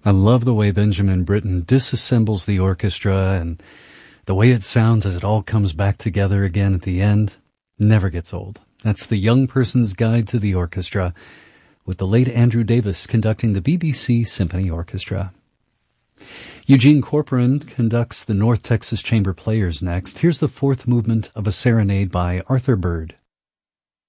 I love the way Benjamin Britten disassembles the orchestra and the way it sounds as it all comes back together again at the end. Never gets old. That's The Young Person's Guide to the Orchestra, with the late Andrew Davis conducting the BBC Symphony Orchestra. Eugene Corporon conducts the North Texas Chamber Players next. Here's the fourth movement of a serenade by Arthur Bird.